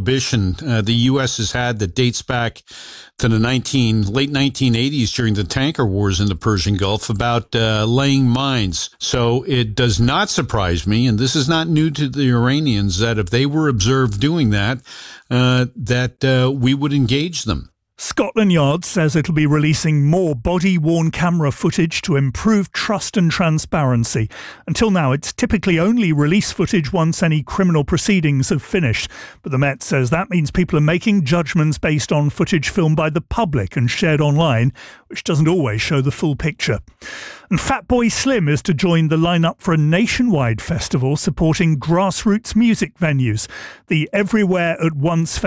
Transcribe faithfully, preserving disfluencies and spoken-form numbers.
prohibition uh, the U S has had that dates back to the nineteen late nineteen eighties during the tanker wars in the Persian Gulf about uh, laying mines. So it does not surprise me, and this is not new to the Iranians, that if they were observed doing that, uh, that uh, we would engage them. Scotland Yard says it'll be releasing more body-worn camera footage to improve trust and transparency. Until now, it's typically only released footage once any criminal proceedings have finished. But the Met says that means people are making judgments based on footage filmed by the public and shared online, which doesn't always show the full picture. And Fatboy Slim is to join the lineup for a nationwide festival supporting grassroots music venues. The Everywhere at Once